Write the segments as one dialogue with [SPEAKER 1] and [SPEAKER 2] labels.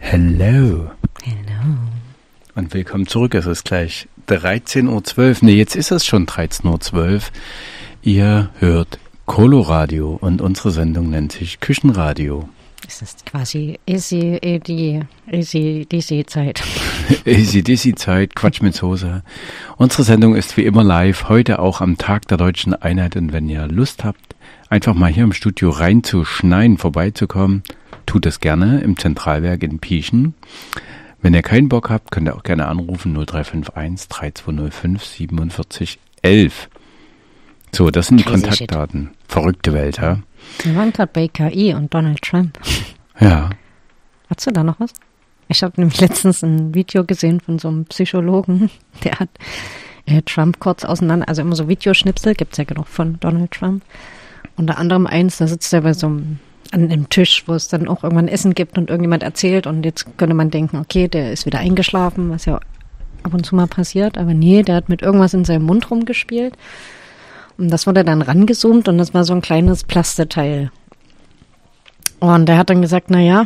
[SPEAKER 1] Hello.
[SPEAKER 2] Hello.
[SPEAKER 1] Und willkommen zurück. Es ist gleich 13.12 Uhr. Nee, jetzt ist es schon 13.12 Uhr. Ihr hört Coloradio und unsere Sendung nennt sich Küchenradio.
[SPEAKER 2] Es ist quasi ACDC-Zeit.
[SPEAKER 1] ACDC-Zeit, Quatsch mit Soße. Unsere Sendung ist wie immer live, heute auch am Tag der Deutschen Einheit. Und wenn ihr Lust habt, einfach mal hier im Studio reinzuschneien, vorbeizukommen, tut es gerne im Zentralwerk in Pieschen. Wenn ihr keinen Bock habt, könnt ihr auch gerne anrufen 0351 3205 47 11. So, das sind die Kontaktdaten. Verrückte Welt, ja?
[SPEAKER 2] Wir waren gerade bei KI und Donald Trump.
[SPEAKER 1] Ja.
[SPEAKER 2] Hast du da noch was? Ich habe nämlich letztens ein Video gesehen von so einem Psychologen, der hat Trump kurz auseinander, also immer so Videoschnipsel, gibt es ja genug von Donald Trump. Unter anderem eins, da sitzt er bei so einem an einem Tisch, wo es dann auch irgendwann Essen gibt und irgendjemand erzählt und jetzt könnte man denken, okay, der ist wieder eingeschlafen, was ja ab und zu mal passiert, aber nee, der hat mit irgendwas in seinem Mund rumgespielt und das wurde dann rangezoomt und das war so ein kleines Plasteteil. Und der hat dann gesagt, naja,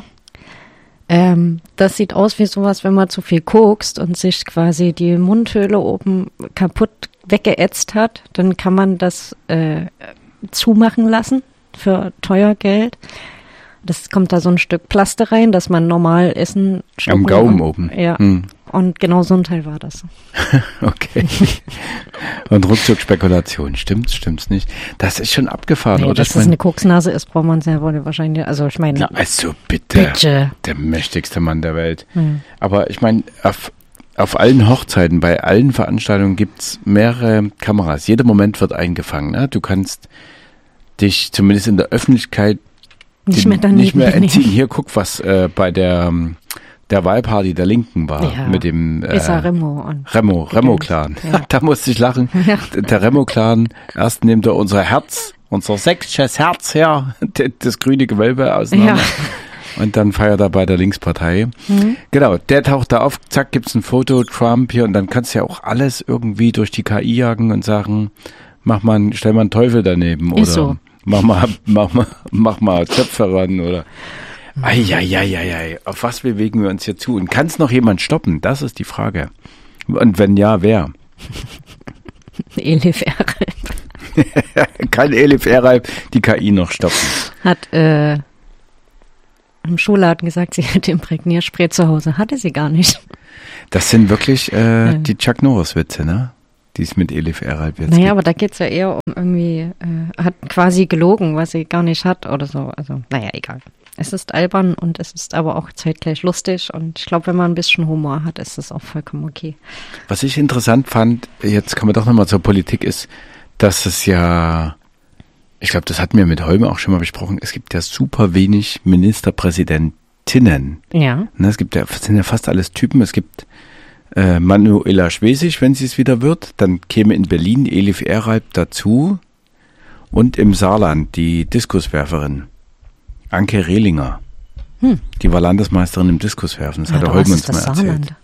[SPEAKER 2] das sieht aus wie sowas, wenn man zu viel kokst und sich quasi die Mundhöhle oben kaputt weggeätzt hat, dann kann man das zumachen lassen für teuer Geld. Das kommt da so ein Stück Plaste rein, dass man normal essen
[SPEAKER 1] am Gaumen oben.
[SPEAKER 2] Ja, und genau so ein Teil war das.
[SPEAKER 1] Okay. Und ruckzuck Spekulation. Stimmt's nicht? Das ist schon abgefahren,
[SPEAKER 2] nee,
[SPEAKER 1] oder?
[SPEAKER 2] Dass das eine Koksnase ist, braucht man sehr wohl wahrscheinlich. Also ich meine.
[SPEAKER 1] Na, also bitte. Der mächtigste Mann der Welt. Aber ich meine, auf allen Hochzeiten, bei allen Veranstaltungen gibt's mehrere Kameras. Jeder Moment wird eingefangen. Ne? Du kannst dich zumindest in der Öffentlichkeit nicht mehr entziehen. Hier, guck, was bei der Wahlparty der Linken war. Ja, mit dem Remo-Clan. Ja. Da musste ich lachen. Ja. Der Remo-Clan, erst nimmt er unser sächsisches Herz her, das grüne Gewölbe auseinander. Ja. Und dann feiert er bei der Linkspartei. Genau, der taucht da auf, zack, gibt's ein Foto, Trump hier, und dann kannst du ja auch alles irgendwie durch die KI jagen und sagen, stell mal einen Teufel daneben oder so. mach mal Zöpfe ran oder Eieieiei, auf was bewegen wir uns hier zu? Und kann es noch jemand stoppen? Das ist die Frage. Und wenn ja, wer?
[SPEAKER 2] Elif Eralp.
[SPEAKER 1] Kann Elif Eralp die KI noch stoppen?
[SPEAKER 2] Hat im Schulladen gesagt, sie hätte Imprägnierspray zu Hause. Hatte sie gar nicht.
[SPEAKER 1] Das sind wirklich die Chuck Norris-Witze, ne? Die es mit Elif Eralp jetzt gibt.
[SPEAKER 2] Aber da geht es ja eher um irgendwie, hat quasi gelogen, was sie gar nicht hat oder so. Also, egal. Es ist albern und es ist aber auch zeitgleich lustig und ich glaube, wenn man ein bisschen Humor hat, ist das auch vollkommen okay.
[SPEAKER 1] Was ich interessant fand, jetzt kommen wir doch nochmal zur Politik, ist, dass es ja, ich glaube, das hatten wir mit Holme auch schon mal besprochen, es gibt ja super wenig Ministerpräsidentinnen.
[SPEAKER 2] Ja.
[SPEAKER 1] Es sind ja fast alles Typen, es gibt Manuela Schwesig, wenn sie es wieder wird, dann käme in Berlin Elif Eralp dazu und im Saarland die Diskuswerferin Anke Rehlinger. Die war Landesmeisterin im Diskuswerfen, das hat der Holm uns mal erzählt.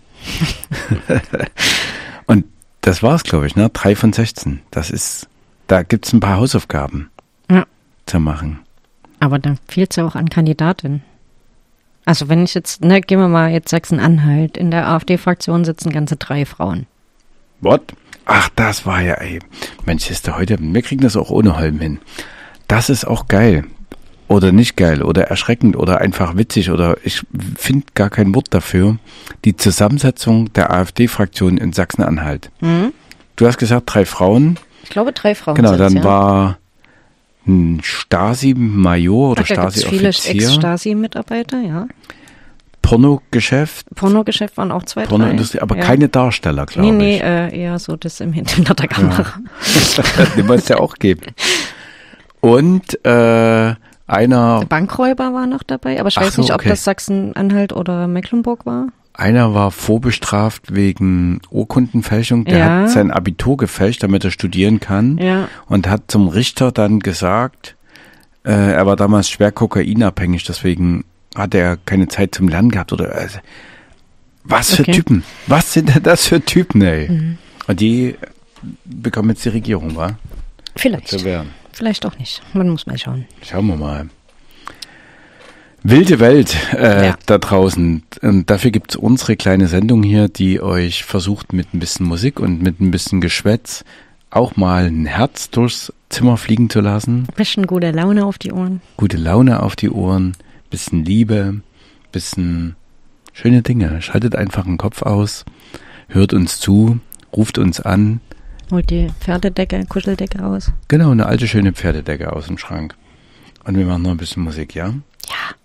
[SPEAKER 1] Und das war's, glaube ich, 3 von 16. Da gibt's ein paar Hausaufgaben zu machen.
[SPEAKER 2] Aber dann fehlt's ja auch an Kandidatinnen. Also wenn ich jetzt, gehen wir mal jetzt Sachsen-Anhalt, in der AfD-Fraktion sitzen ganze 3 Frauen.
[SPEAKER 1] What? Ach, das war ja, Mensch, wir kriegen das auch ohne Holm hin. Das ist auch geil. Oder nicht geil, oder erschreckend, oder einfach witzig, oder ich finde gar kein Wort dafür. Die Zusammensetzung der AfD-Fraktion in Sachsen-Anhalt. Du hast gesagt, 3 Frauen.
[SPEAKER 2] Ich glaube, 3 Frauen.
[SPEAKER 1] Genau, dann war ein Stasi-Major oder Stasi-Offizier. Viele
[SPEAKER 2] Ex-Stasi-Mitarbeiter, ja.
[SPEAKER 1] Pornogeschäft
[SPEAKER 2] waren auch 2, 3.
[SPEAKER 1] Pornoindustrie, aber keine Darsteller, glaube ich.
[SPEAKER 2] Nee, eher so das hinter der Kamera.
[SPEAKER 1] Ja. Den muss es ja auch geben. Und der
[SPEAKER 2] Bankräuber war noch dabei, aber ich weiß nicht, ob das Sachsen-Anhalt oder Mecklenburg war.
[SPEAKER 1] Einer war vorbestraft wegen Urkundenfälschung. Der hat sein Abitur gefälscht, damit er studieren kann. Ja. Und hat zum Richter dann gesagt, er war damals schwer kokainabhängig, deswegen hat er keine Zeit zum Lernen gehabt. Was für Typen? Was sind denn das für Typen, ey? Und die bekommen jetzt die Regierung, wa?
[SPEAKER 2] Vielleicht. Vielleicht auch nicht. Man muss mal schauen.
[SPEAKER 1] Schauen wir mal. Wilde Welt da draußen. Und dafür gibt's unsere kleine Sendung hier, die euch versucht, mit ein bisschen Musik und mit ein bisschen Geschwätz auch mal ein Herz durchs Zimmer fliegen zu lassen.
[SPEAKER 2] Bisschen gute Laune auf die Ohren.
[SPEAKER 1] Gute Laune auf die Ohren, bisschen Liebe, bisschen schöne Dinge. Schaltet einfach den Kopf aus, hört uns zu, ruft uns an.
[SPEAKER 2] Holt die Pferdedecke, Kuscheldecke aus.
[SPEAKER 1] Genau, eine alte schöne Pferdedecke aus dem Schrank. Und wir machen noch ein bisschen Musik, ja?
[SPEAKER 2] Ja.